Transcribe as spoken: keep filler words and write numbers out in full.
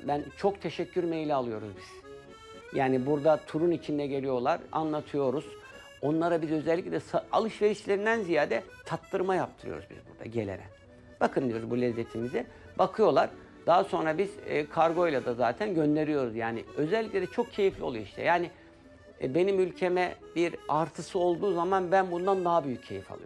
Ben çok teşekkür maili alıyoruz biz. Yani burada turun içinde geliyorlar, anlatıyoruz. Onlara biz özellikle alışverişlerinden ziyade tattırma yaptırıyoruz biz burada gelene. Bakın diyoruz bu lezzetimize. Bakıyorlar. Daha sonra biz e, kargoyla da zaten gönderiyoruz. Yani özellikle de çok keyifli oluyor işte. Yani e, benim ülkeme bir artısı olduğu zaman ben bundan daha büyük keyif alıyorum.